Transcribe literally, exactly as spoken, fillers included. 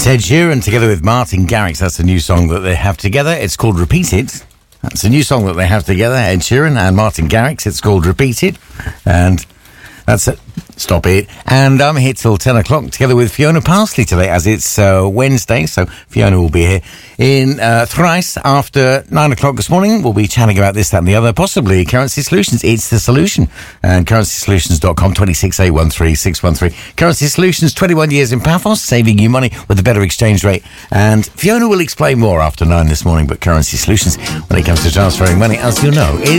It's Ed Sheeran together with Martin Garrix. That's a new song that they have together. It's called Repeat It. That's a new song that they have together, Ed Sheeran and Martin Garrix. It's called Repeat It. And that's it. Stop it. And I'm here till ten o'clock together with Fiona Parsley today, as it's uh, Wednesday. So Fiona will be here in uh, thrice after nine o'clock this morning. We'll be chatting about this, that and the other, possibly Currency Solutions. It's the solution. And currency solutions dot com, twenty-six eight one three six one three. Currency Solutions, twenty-one years in Paphos, saving you money with a better exchange rate. And Fiona will explain more after nine this morning, but Currency Solutions, when it comes to transferring money, as you know, is